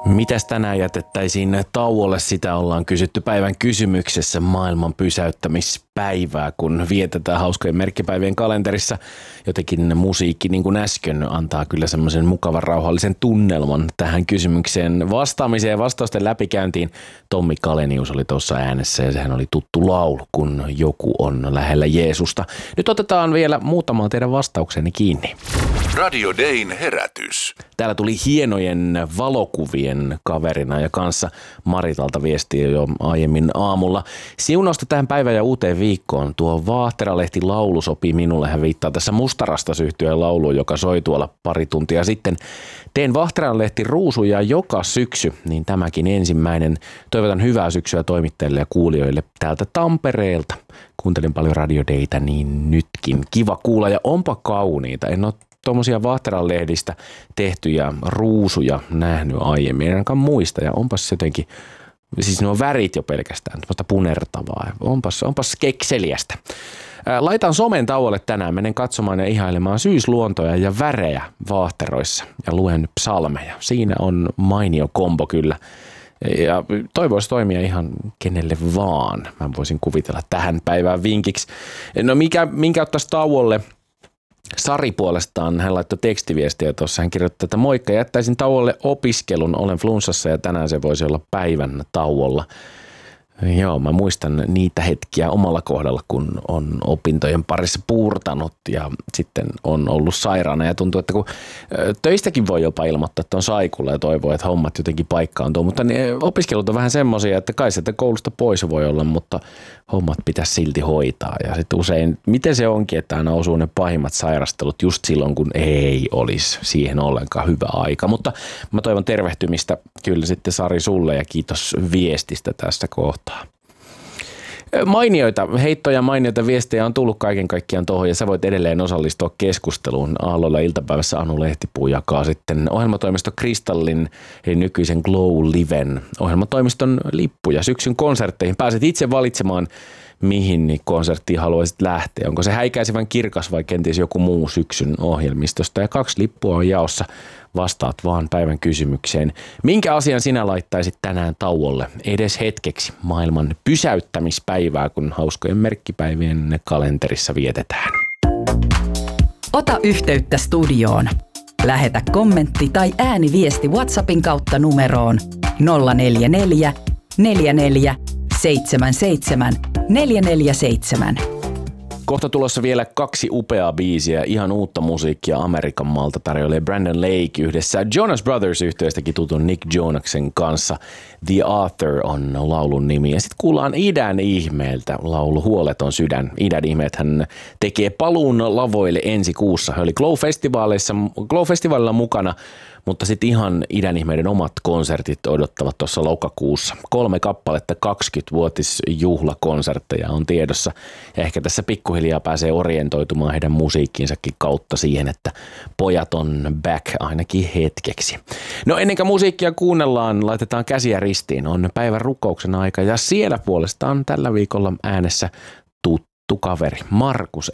Mitäs tänään jätettäisiin tauolle, sitä ollaan kysytty päivän kysymyksessä maailman pysäyttämispäivää, kun vietetään hauskojen merkkipäivien kalenterissa. Jotenkin musiikki, niin kuin äsken, antaa kyllä semmoisen mukavan rauhallisen tunnelman tähän kysymykseen vastaamiseen ja vastausten läpikäyntiin. Tommi Kalenius oli tuossa äänessä ja sehän oli tuttu laulu, kun joku on lähellä Jeesusta. Nyt otetaan vielä muutama teidän vastaukseni kiinni. Radio Dayn herätys. Täällä tuli hienojen valokuvien kaverina ja kanssa Maritalta viestiä jo aiemmin aamulla. Siunausta tähän päivään ja uuteen viikkoon. Tuo Vaahteralehti laulu sopii minulle. Hän viittaa tässä Mustarastas-yhtyeen lauluun, joka soi tuolla pari tuntia sitten. Teen Vaahteralehti ruusuja joka syksy, niin tämäkin ensimmäinen. Toivotan hyvää syksyä toimittajille ja kuulijoille täältä Tampereelta. Kuuntelin paljon Radio Daytä, niin nytkin kiva kuulla ja onpa kauniita. En ole tuommoisia Vaahteralehdistä tehtyjä ruusuja nähnyt aiemmin, en ainakaan muista, ja onpas jotenkin, siis nuo värit jo pelkästään, tuosta punertavaa, onpas kekseliästä. Laitan somen tauolle tänään, menen katsomaan ja ihailemaan syysluontoja ja värejä vaahteroissa ja luen psalmeja. Siinä on mainio kombo kyllä. Ja toi voisi toimia ihan kenelle vaan. Mä voisin kuvitella tähän päivään vinkiksi. No minkä ottaisi tauolle? Sari puolestaan, hän laittoi tekstiviestiä tuossa, hän kirjoitti, että moikka, jättäisin tauolle opiskelun, olen flunssassa ja tänään se voisi olla päivän tauolla. Joo, mä muistan niitä hetkiä omalla kohdalla, kun on opintojen parissa puurtanut ja sitten on ollut sairaana ja tuntuu, että kun töistäkin voi jopa ilmoittaa, että on saikulla ja toivoo, että hommat jotenkin paikkaantuu, mutta opiskelut on vähän semmoisia, että kai sieltä koulusta pois voi olla, mutta hommat pitäisi silti hoitaa ja sitten usein, miten se onkin, että aina osuu ne pahimmat sairastelut just silloin, kun ei olisi siihen ollenkaan hyvä aika, mutta mä toivon tervehtymistä kyllä sitten Sari sulle ja kiitos viestistä tässä kohtaa. Mainioita, heittoja mainioita viestejä on tullut kaiken kaikkiaan tuohon ja sä voit edelleen osallistua keskusteluun. Aalloilla iltapäivässä Anu Lehtipuu jakaa sitten ohjelmatoimisto Kristallin eli nykyisen Glow Liven ohjelmatoimiston lippuja syksyn konsertteihin. Pääset itse valitsemaan, mihin konserttiin haluaisit lähteä. Onko se häikäisevän kirkas vai kenties joku muu syksyn ohjelmistosta. Ja 2 lippua on jaossa. Vastaat vaan päivän kysymykseen. Minkä asian sinä laittaisit tänään tauolle edes hetkeksi maailman pysäyttämispäivää, kun hauskojen merkkipäivien kalenterissa vietetään? Ota yhteyttä studioon. Lähetä kommentti tai ääniviesti WhatsAppin kautta numeroon 044 44 77 447. Kohta tulossa vielä 2 upeaa biisiä, ihan uutta musiikkia Amerikan maalta tarjoilee Brandon Lake yhdessä Jonas Brothers-yhteistäkin tutun Nick Jonaksen kanssa. The Author on laulun nimi. Ja sitten kuullaan Idän ihmeeltä laulu Huoleton sydän. Idän ihmeet hän tekee paluun lavoille ensi kuussa. He oli Glow-festivaalilla mukana, mutta sitten ihan Idän ihmeiden omat konsertit odottavat tuossa lokakuussa. 3 kappaletta 20-vuotisjuhlakonsertteja on tiedossa. Ja ehkä tässä pikkuhiljaa pääsee orientoitumaan heidän musiikkiinsakin kautta siihen, että pojat on back ainakin hetkeksi. No ennen kuin musiikkia kuunnellaan, laitetaan käsiä ristiin. On päivän rukouksen aika ja siellä puolestaan tällä viikolla äänessä tuttu kaveri Markus